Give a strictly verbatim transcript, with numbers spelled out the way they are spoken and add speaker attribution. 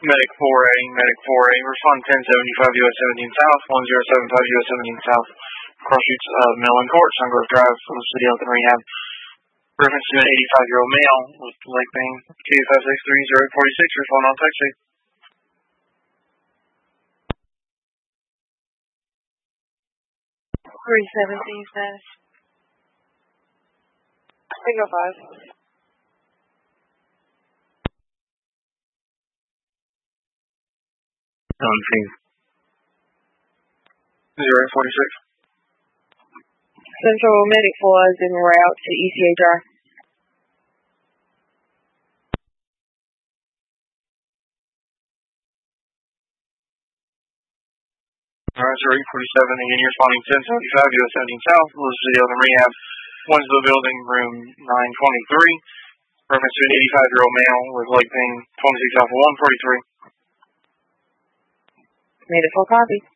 Speaker 1: Medic four A, Medic four A, respond ten seventy-five U S seventeen South, one zero seven five U S seventeen South, cross streets of Mellon Court, Sungrove Drive, from the City Health and Rehab. Reference to an eighty-five-year-old male with leg pain, K five six three zero eight four six, respond on text tape.
Speaker 2: three seventeen status. Single five.
Speaker 1: seventeen. zero eight four six.
Speaker 2: Central Medic four is en route to E C A Drive.
Speaker 1: Alright, zero eight four seven, again, you're responding ten seventy-five U S seventeen South, Louis City Health and Rehab, Winslow Building, room nine twenty-three. Reference to an eighty-five-year-old male with leg pain, twenty-six Alpha one forty-three.
Speaker 2: Made it full copy.